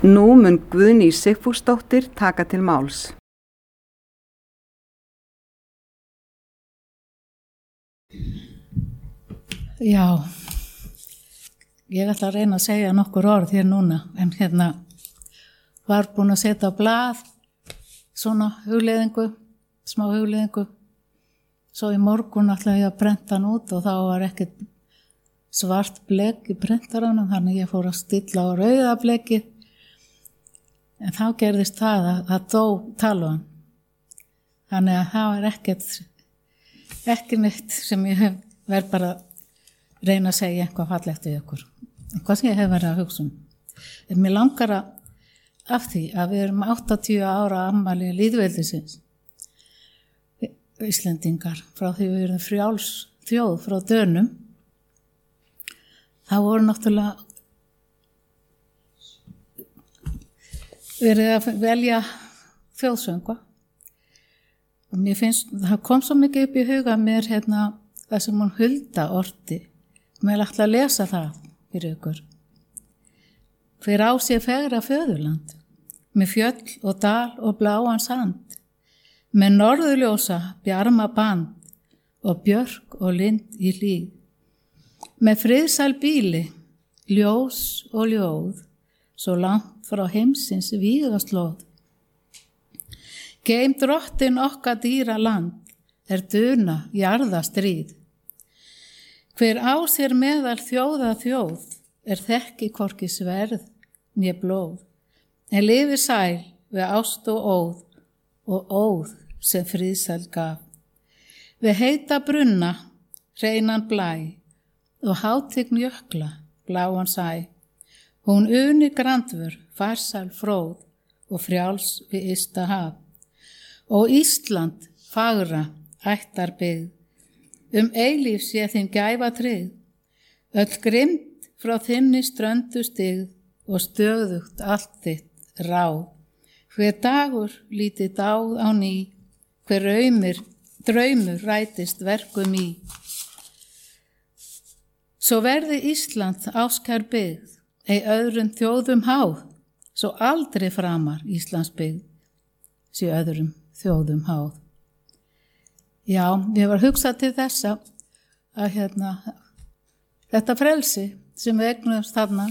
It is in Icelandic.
Nú mun Guðný Sigfúsdóttir taka til máls. Já, ég ætla að reyna að segja nokkur orð hér núna, en var búin að setja á blað svona hugleiðingu, smá hugleiðingu. Svo í morgun ætla ég að prenta hann út og þá var ekkert svart blek í prentaranum, þannig ég fór að stilla á rauða bleki. En þá gerðist það að það dó talvan. Þannig að það var ekki neitt sem ég verð bara að reyna að segja eitthvað fallegt við ykkur. Eitthvað sem ég hef verið að hugsa um. En mér langar af því að við erum 80 ára afmæli lýðveldisins. Íslendingar, frá því við erum frjáls þjóð frá Dönum. Það voru náttúrulega verið að velja þjóðsöngva. Og mér finnst, það kom svo mikið upp í huga mér það sem hún Hulda orti. Mér ætla að lesa það fyrir ykkur. Hver á sér fegra föðurland, með fjöll og dal og bláan sand, með norðurljósa bjarma band og björk og lind í hlíð, með friðsæl bíli, ljós og ljóð, svo langt frá heimsins vígaslóð. Geym drottin okkar dýra land, duna jarðastríð. Hver á sér meðal þjóða þjóð, þekki hvorki sverð né blóð, en lifir sæl við ást og óð sem friðsæl gaf. Við heita brunna, hreinan blæ, og hátign jökla, bláan sæ. Hún uni grandvör, farsæl fróð, og frjáls við ysta haf. Og Ísland fagra ættar byggð, eilíf sé þín gæfa tryggð, öll grimmt frá þinni ströndu styggð og stöðugt allt þitt ráð. Hver dagur lítið dáð á ný, hver draumur rætist verkum í. Svo verði Ísland áskær byggð, ei öðrum þjóðum háð, svo aldrei framar Íslands byggð, sé öðrum þjóðum háð. Já, ég var að hugsa til þessa að þetta frelsi sem við eignumst þarna